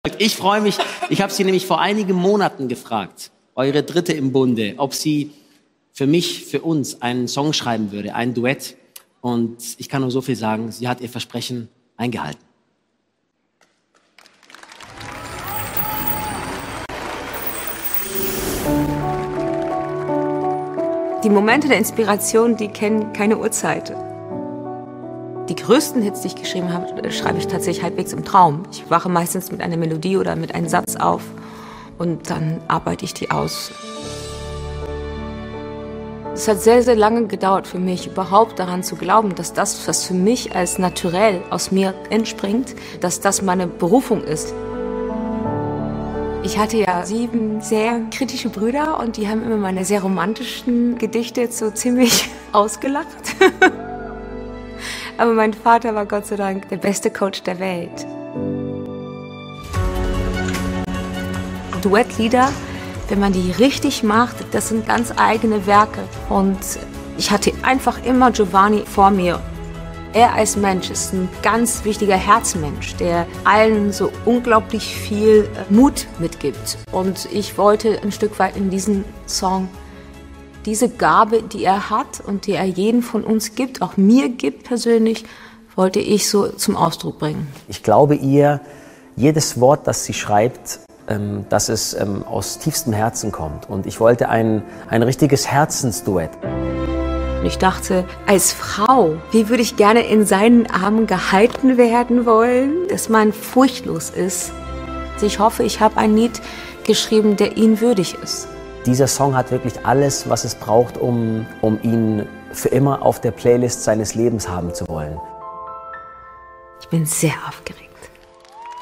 Ich freue mich, ich habe Sie nämlich vor einigen Monaten gefragt, eure Dritte im Bunde, ob sie für mich, für uns einen Song schreiben würde, ein Duett. Und ich kann nur so viel sagen, sie hat ihr Versprechen eingehalten. Die Momente der Inspiration, die kennen keine Uhrzeit. Die größten Hits, die ich geschrieben habe, schreibe ich tatsächlich halbwegs im Traum. Ich wache meistens mit einer Melodie oder mit einem Satz auf und dann arbeite ich die aus. Es hat sehr, sehr lange gedauert für mich, überhaupt daran zu glauben, dass das, was für mich als naturell aus mir entspringt, dass das meine Berufung ist. Ich hatte ja 7 sehr kritische Brüder und die haben immer meine sehr romantischen Gedichte so ziemlich ausgelacht. Aber mein Vater war Gott sei Dank der beste Coach der Welt. Duettlieder, wenn man die richtig macht, das sind ganz eigene Werke. Und ich hatte einfach immer Giovanni vor mir. Er als Mensch ist ein ganz wichtiger Herzmensch, der allen so unglaublich viel Mut mitgibt. Und ich wollte ein Stück weit in diesem Song diese Gabe, die er hat und die er jedem von uns gibt, auch mir gibt persönlich, wollte ich so zum Ausdruck bringen. Ich glaube ihr, jedes Wort, das sie schreibt, dass es aus tiefstem Herzen kommt. Und ich wollte ein richtiges Herzensduett. Ich dachte, als Frau, wie würde ich gerne in seinen Armen gehalten werden wollen, dass man furchtlos ist. Ich hoffe, ich habe ein Lied geschrieben, der ihn würdig ist. Dieser Song hat wirklich alles, was es braucht, um ihn für immer auf der Playlist seines Lebens haben zu wollen. Ich bin sehr aufgeregt.